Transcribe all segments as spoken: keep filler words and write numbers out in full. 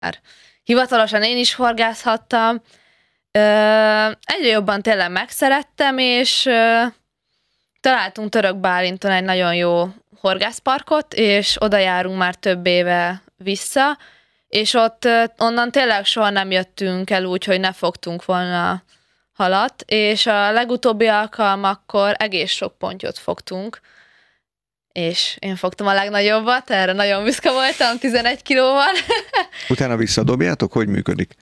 hivatalosan én is horgászhattam. Egyre jobban tényleg megszerettem, és találtunk Török Bálinton egy nagyon jó horgászparkot, és oda járunk már több éve vissza, és ott onnan tényleg soha nem jöttünk el úgy, hogy ne fogtunk volna halat, és a legutóbbi alkalmakkor egész sok pontyot fogtunk, és én fogtam a legnagyobbat, erre nagyon büszke voltam, tizenegy kilóval. Utána visszadobjátok? Hogy működik?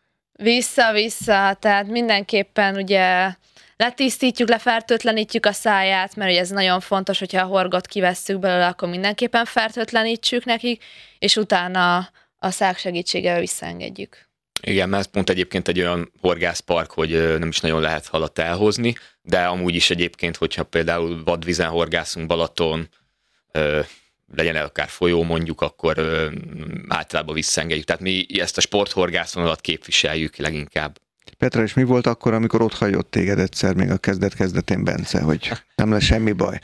Vissza-vissza, tehát mindenképpen ugye letisztítjuk, lefertőtlenítjük a száját, mert ugye ez nagyon fontos, hogyha a horgot kivesszük belőle, akkor mindenképpen fertőtlenítsük nekik, és utána a szák segítségével visszaengedjük. Igen, mert ez pont egyébként egy olyan horgászpark, hogy nem is nagyon lehet halat elhozni, de amúgy is egyébként, hogyha például vadvízen horgászunk Balaton, legyen el akár folyó mondjuk, akkor általában visszaengedjük. Tehát mi ezt a sporthorgászvonalat képviseljük leginkább. Petra, és mi volt akkor, amikor ott hagyott téged egyszer, még a kezdet-kezdetén Bence, hogy nem lesz semmi baj?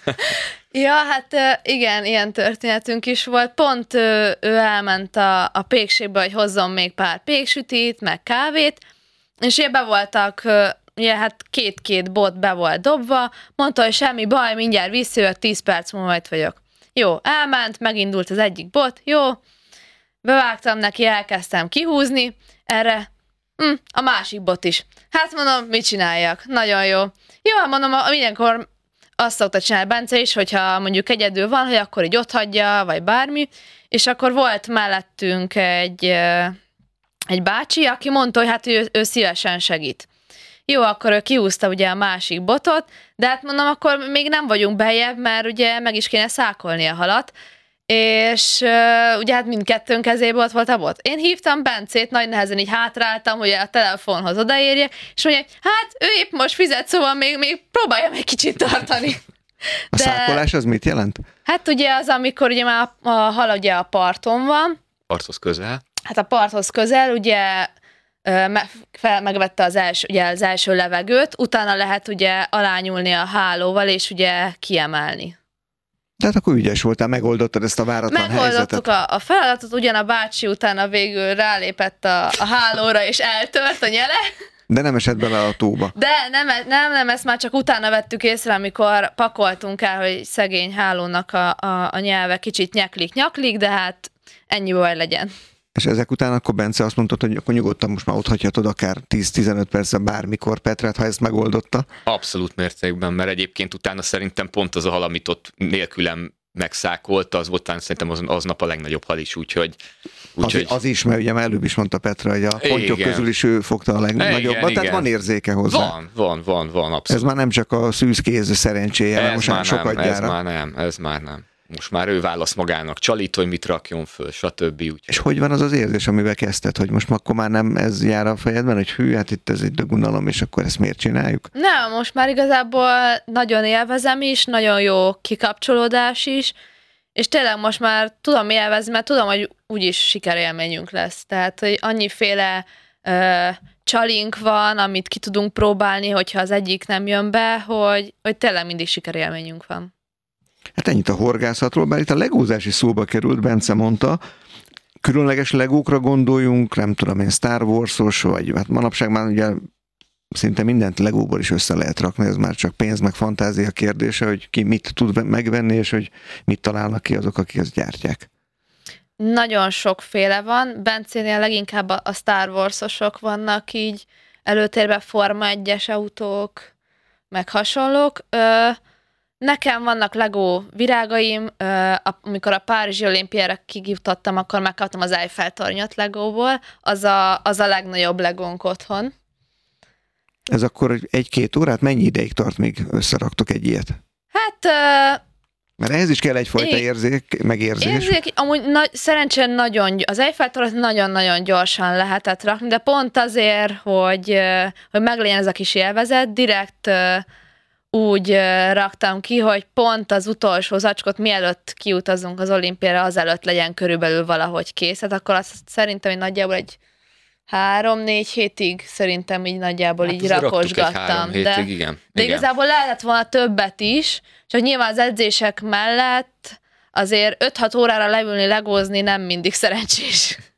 Ja, hát igen, ilyen történetünk is volt. Pont ő, ő elment a, a pékségbe, hogy hozzon még pár péksütit, meg kávét, és ugye be voltak, ugye hát két-két bot be volt dobva, mondta, hogy semmi baj, mindjárt visszajövök, tíz perc múlva majd vagyok. Jó, elment, megindult az egyik bot, jó, bevágtam neki, elkezdtem kihúzni, erre hm, a másik bot is. Hát mondom, mit csináljak? Nagyon jó. Jó, mondom, mindenkor azt szokta csinálni Bence is, hogyha mondjuk egyedül van, hogy akkor így ott hagyja, vagy bármi, és akkor volt mellettünk egy, egy bácsi, aki mondta, hogy hát ő, ő szívesen segít. Jó, akkor ő kihúzta ugye a másik botot, de hát mondom, akkor még nem vagyunk bejebb, mert ugye meg is kéne szákolni a halat, és uh, ugye hát mindkettőnk kezében ott volt a bot. Én hívtam Bencét, nagy nehezen így hátráltam, hogy a telefonhoz odaérjek, és mondja, hát ő épp most fizet, szóval még, még próbáljam egy kicsit tartani. De, a szákolás az mit jelent? Hát ugye az, amikor ugye már a, a hal ugye a parton van. Parthoz közel. Hát a parthoz közel, ugye fel, megvette az első, ugye az első levegőt, utána lehet ugye alányulni a hálóval, és ugye kiemelni. Tehát akkor ügyes voltál, megoldottad ezt a váratlan Megoldottuk helyzetet. a, a feladatot, ugyan a bácsi utána végül rálépett a, a hálóra, és eltört a nyele. De nem esett bele a tóba. De nem, nem, nem, ezt már csak utána vettük észre, amikor pakoltunk el, hogy szegény hálónak a, a, a nyelve kicsit nyeklik-nyaklik, de hát ennyi baj legyen. És ezek után akkor Bence azt mondtad, hogy akkor nyugodtan most már ott hagyhatod akár tíz-tizenöt percre bármikor Petrát, ha ezt megoldotta? Abszolút mértékben, mert egyébként utána szerintem pont az a hal, amit ott nélkülem megszákolta, az volt szerintem az, aznap a legnagyobb hal is, úgyhogy... úgyhogy... Az, az is, mert ugye előbb is mondta Petra, hogy a pontyok igen. közül is ő fogta a legnagyobbat, tehát van érzéke hozzá. Van, van, van, van, abszolút. Ez már nem csak a szűzkéz szerencséje, ez most már sokat nem, gyára. Ez már nem, ez már nem. Most már ő válasz magának csalit, hogy mit rakjon föl, stb. Úgy. És hogy van az az érzés, amivel kezdted, hogy most akkor már nem ez jár a fejedben, hogy hű, hát itt ez egy dögunalom, és akkor ezt miért csináljuk? Nem, most már igazából nagyon élvezem is, nagyon jó kikapcsolódás is, és tényleg most már tudom élvezni, mert tudom, hogy úgyis sikerélményünk lesz. Tehát, hogy annyiféle ö, csalink van, amit ki tudunk próbálni, hogyha az egyik nem jön be, hogy, hogy tényleg mindig sikerélményünk van. Hát ennyit a horgászatról, bár itt a legózás is szóba került, Bence mondta, különleges legókra gondoljunk, nem tudom én, Star Wars-os, vagy hát manapság már ugye szinte mindent legóból is össze lehet rakni, ez már csak pénz meg fantázia kérdése, hogy ki mit tud megvenni, és hogy mit találnak ki azok, akik ezt gyártják. Nagyon sokféle van, Bencénél leginkább a Star Wars-osok vannak így előtérben, Forma egyes autók, meg hasonlók. Ö, Nekem vannak Lego virágaim, amikor a Párizsi olimpiára kijutottam, akkor megkaptam az Eiffel-tornyot Legóból, az a, az a legnagyobb Legónk otthon. Ez akkor egy-két órát mennyi ideig tart, még összeraktok egy ilyet? Hát... Mert ehhez is kell egyfajta érzék, megérzés. Érzék, amúgy nagy, szerencsére nagyon, az Eiffel-tornyot nagyon-nagyon gyorsan lehetett rakni, de pont azért, hogy, hogy meglegyen ez a kis élvezet, direkt... úgy raktam ki, hogy pont az utolsó zacskot, mielőtt kiutazunk az olimpiára, azelőtt legyen körülbelül valahogy kész. Hát akkor azt szerintem, hogy nagyjából egy három-négy hétig szerintem így nagyjából hát így rakosgattam. Hétig, de, igen. de igen. igazából lehetett volna többet is, csak nyilván az edzések mellett azért öt-hat órára leülni, legózni nem mindig szerencsés.